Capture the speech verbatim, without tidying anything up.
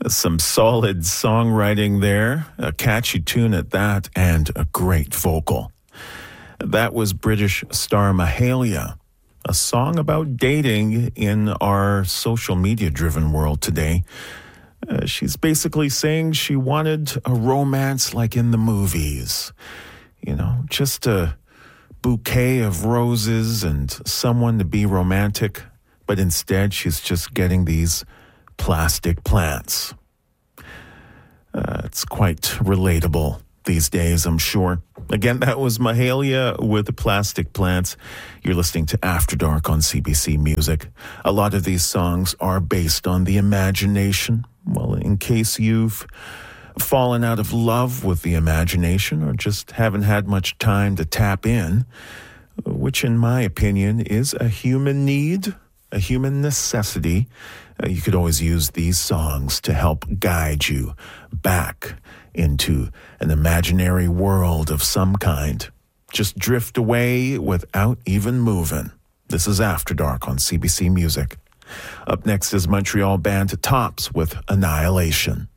Some solid songwriting there, a catchy tune at that, and a great vocal. That was British star Mahalia, a song about dating in our social media-driven world today. Uh, she's basically saying she wanted a romance like in the movies. You know, just a bouquet of roses and someone to be romantic, but instead she's just getting these plastic plants. Uh, it's quite relatable these days, I'm sure. Again, that was Mahalia with the plastic plants. You're listening to After Dark on C B C Music. A lot of these songs are based on the imagination. Well, in case you've fallen out of love with the imagination or just haven't had much time to tap in, which in my opinion is a human need, a human necessity, uh, you could always use these songs to help guide you back into an imaginary world of some kind. Just drift away without even moving. This is After Dark on C B C Music. Up next is Montreal band Tops with Annihilation.